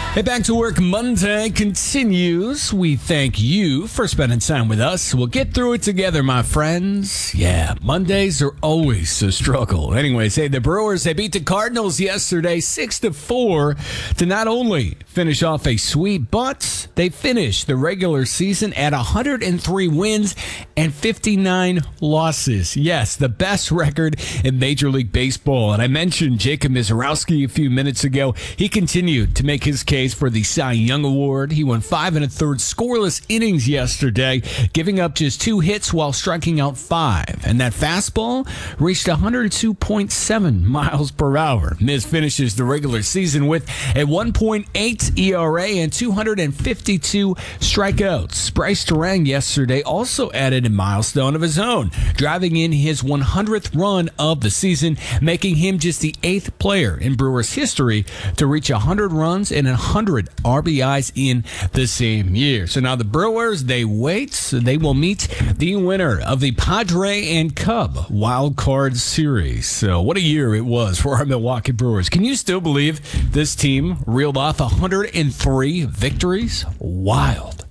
Hey, Back to Work Monday continues. We thank you for spending time with us. We'll get through it together, my friends. Yeah, Mondays are always a struggle. Anyways, hey, the Brewers, they beat the Cardinals yesterday 6-4 to not only finish off a sweep, but they finished the regular season at 103 wins and 59 losses. Yes, the best record in Major League Baseball. And I mentioned Jacob Misiorowski a few minutes ago. He continued to make his case for the Cy Young Award. He won 5 1/3 scoreless innings yesterday, giving up just 2 hits while striking out 5. And that fastball reached 102.7 miles per hour. Miz finishes the regular season with a 1.8 ERA and 252 strikeouts. Bryce Durang yesterday also added a milestone of his own, driving in his 100th run of the season, making him just the 8th player in Brewers history to reach 100 runs and 100 RBIs in the same year. So now the Brewers, they wait. They will meet the winner of the Padre and Cub Wild Card Series. So what a year it was for our Milwaukee Brewers. Can you still believe this team reeled off 103 victories? Wild.